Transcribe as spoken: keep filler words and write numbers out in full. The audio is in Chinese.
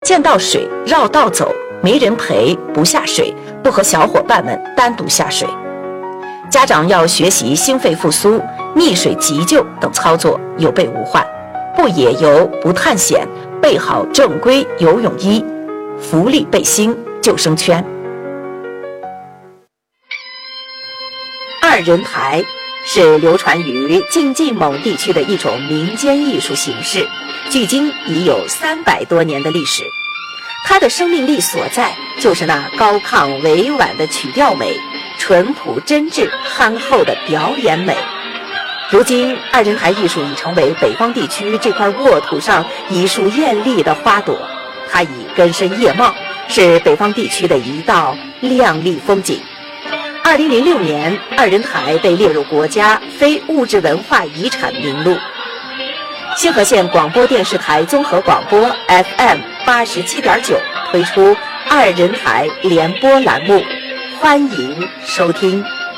见到水绕道走，没人陪不下水，不和小伙伴们单独下水。家长要学习心肺复苏、溺水急救等操作，有备无患。不野游、不探险，备好正规游泳衣、浮力背心、救生圈。二人台是流传于晋冀蒙地区的一种民间艺术形式，距今已有三百多年的历史。它的生命力所在，就是那高亢委婉的曲调美，淳朴真挚憨厚的表演美。如今二人台艺术已成为北方地区这块沃土上一束艳丽的花朵，它已根深叶茂，是北方地区的一道亮丽风景。二零零六年，二人台被列入国家非物质文化遗产名录。兴和县广播电视台综合广播 F M 八十七点九推出二人台联播栏目，欢迎收听。